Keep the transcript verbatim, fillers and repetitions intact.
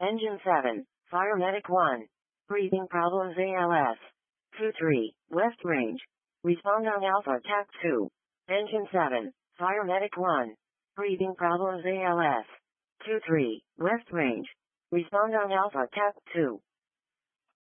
Engine seven, Fire Medic one. Breathing problems A L S. two three, West Range. Respond on Alpha T A C two. Engine seven, Fire Medic one. Breathing problems A L S. two three, West Range. Respond on Alpha T A C two.